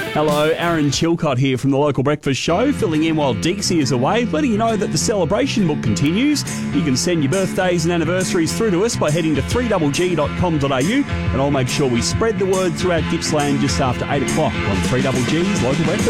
Hello, Aaron Chilcott here from the Local Breakfast Show, filling in while Deeksy is away, letting you know that the celebration book continues. You can send your birthdays and anniversaries through to us by heading to 3GG.com.au, and I'll make sure we spread the word throughout Gippsland just after 8 o'clock on 3GG's Local Breakfast.